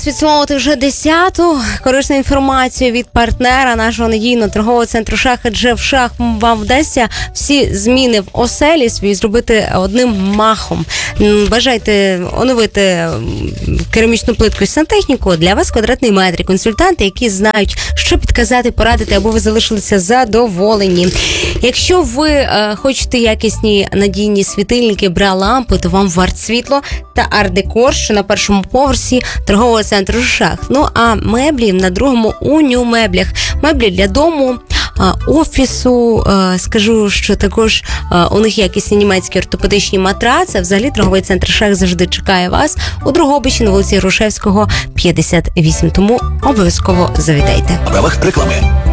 Підсумовувати вже 10-ту корисну інформацію від партнера нашого надійного торгового центру «Шах», адже в «Шах» вам вдасться всі зміни в оселі свої зробити одним махом. Бажаєте оновити керамічну плитку і сантехніку? Для вас квадратний метр. Консультанти, які знають, що підказати, порадити, аби ви залишилися задоволені. Якщо ви хочете якісні надійні світильники, бра-лампи, то вам варт світло та арт-декор, що на першому поверсі торгового центру «Шах». Ну, а меблі на другому у Нью-меблях. Меблі для дому, офісу. Скажу, що також у них якісні німецькі ортопедичні матраци. Взагалі торговий центр «Шах» завжди чекає вас у Дрогобичі на вулиці Грушевського, 58. Тому обов'язково завітайте. В правах реклами.